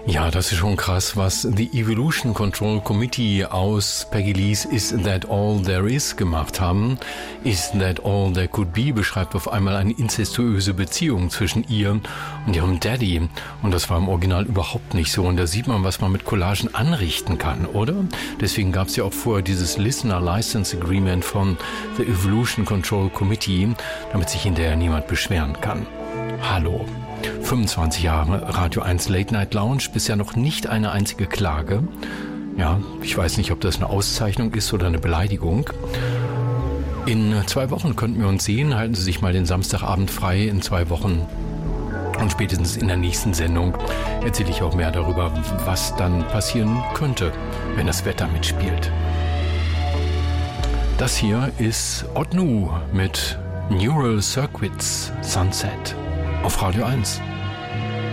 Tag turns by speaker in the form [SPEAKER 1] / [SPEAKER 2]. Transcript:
[SPEAKER 1] Ja, das ist schon krass, was The Evolution Control Committee aus Peggy Lee's Is That All There Is gemacht haben. Is That All There Could Be beschreibt auf einmal eine inzestuöse Beziehung zwischen ihr und ihrem Daddy. Und das war im Original überhaupt nicht so. Und da sieht man, was man mit Collagen anrichten kann, oder? Deswegen gab es ja auch vorher dieses Listener License Agreement von The Evolution Control Committee, damit sich hinterher niemand beschweren kann. Hallo. 25 Jahre Radio 1 Late Night Lounge, bisher noch nicht eine einzige Klage. Ja, ich weiß nicht, ob das eine Auszeichnung ist oder eine Beleidigung. In 2 Wochen könnten wir uns sehen. Halten Sie sich mal den Samstagabend frei in 2 Wochen. Und spätestens in der nächsten Sendung erzähle ich auch mehr darüber, was dann passieren könnte, wenn das Wetter mitspielt. Das hier ist Odd Nu mit Neural Circuits Sunset auf Radio 1.